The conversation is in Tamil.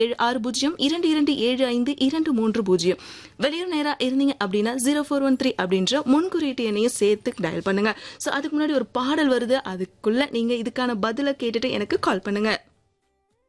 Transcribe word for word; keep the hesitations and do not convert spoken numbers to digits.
ஏழு ஆறு பூஜ்ஜியம் இரண்டு இரண்டு ஏழு ஐந்து இரண்டு மூன்று பூஜ்ஜியம். வெளியூர் நேரா இருந்தீங்க அப்படின்னா ஜீரோ ஃபோர் ஒன் த்ரீ அப்படின்ற முன்குறியீட்டு எண்ணையும் சேர்த்து டயல் பண்ணுங்க. ஸோ அதுக்கு முன்னாடி ஒரு பாடல் வருது, அதுக்குள்ள நீங்க இதுக்கான பதிலை கேட்டுட்டு எனக்கு கால் பண்ணுங்க.